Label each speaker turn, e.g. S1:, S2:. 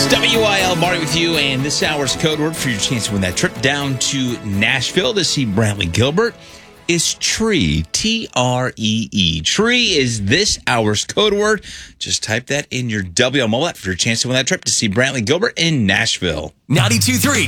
S1: WIL Marty with you, and this hour's code word for your chance to win that trip down to Nashville to see Brantley Gilbert is tree. T-R-E-E. Tree is this hour's code word. Just type that in your WIL mobile app for your chance to win that trip to see Brantley Gilbert in Nashville.
S2: 92.3